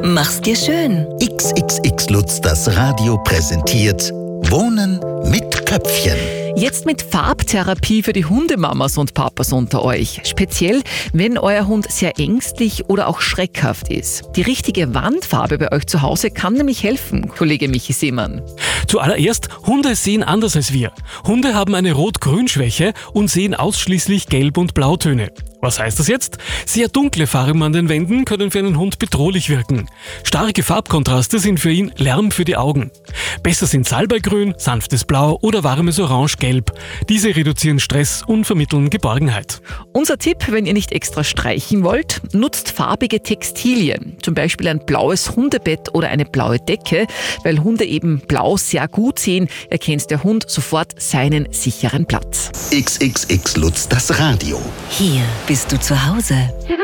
Mach's dir schön. XXX Lutz, das Radio präsentiert Wohnen mit Köpfchen. Jetzt mit Farbtherapie für die Hundemamas und Papas unter euch. Speziell, wenn euer Hund sehr ängstlich oder auch schreckhaft ist. Die richtige Wandfarbe bei euch zu Hause kann nämlich helfen, Kollege Michi Seemann. Zuallererst, Hunde sehen anders als wir. Hunde haben eine Rot-Grün-Schwäche und sehen ausschließlich Gelb- und Blautöne. Was heißt das jetzt? Sehr dunkle Farben an den Wänden können für einen Hund bedrohlich wirken. Starke Farbkontraste sind für ihn Lärm für die Augen. Besser sind Salbeigrün, sanftes Blau oder warmes Orange-Gelb. Diese reduzieren Stress und vermitteln Geborgenheit. Unser Tipp, wenn ihr nicht extra streichen wollt, nutzt farbige Textilien. Zum Beispiel ein blaues Hundebett oder eine blaue Decke. Weil Hunde eben blau sehr gut sehen, erkennt der Hund sofort seinen sicheren Platz. XXX Lutz, das Radio. Hier bist du zu Hause.